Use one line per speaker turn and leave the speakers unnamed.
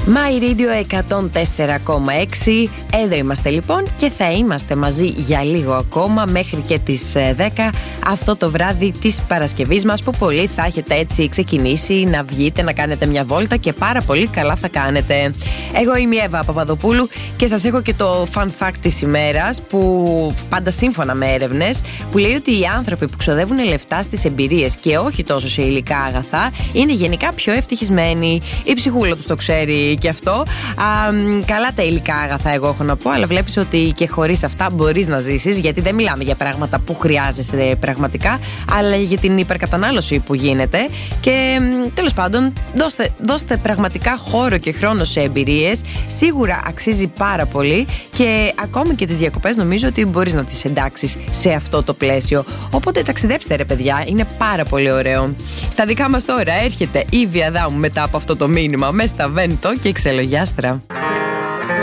My Radio 104,6. Εδώ είμαστε λοιπόν και θα είμαστε μαζί για λίγο ακόμα μέχρι και τις 10 αυτό το βράδυ της Παρασκευής μας, που πολλοί θα έχετε έτσι ξεκινήσει να βγείτε, να κάνετε μια βόλτα και πάρα πολύ καλά θα κάνετε. Εγώ είμαι η Εύα Παπαδοπούλου και σας έχω και το fun fact της ημέρας, που πάντα σύμφωνα με έρευνες που λέει ότι οι άνθρωποι που ξοδεύουν λεφτά στις εμπειρίες και όχι τόσο σε υλικά αγαθά είναι γενικά πιο ευτυχισμένοι. Η ψυχούλα τους το ξέρει και αυτό. Καλά τα υλικά αγαθά, εγώ έχω να πω, αλλά βλέπεις ότι και χωρίς αυτά μπορείς να ζήσεις, γιατί δεν μιλάμε για πράγματα που χρειάζεσαι πραγματικά, αλλά για την υπερκατανάλωση που γίνεται. Και τέλος πάντων, δώστε πραγματικά χώρο και χρόνο σε εμπειρίες. Σίγουρα αξίζει πάρα πολύ και ακόμη και τις διακοπές νομίζω ότι μπορείς να τις εντάξεις σε αυτό το πλαίσιο. Οπότε ταξιδέψτε ρε παιδιά, είναι πάρα πολύ ωραίο. Στα δικά μας τώρα έρχεται η Βία Δάμου μετά από αυτό το μήνυμα με στα Βέντο και Ξελογιάστρα.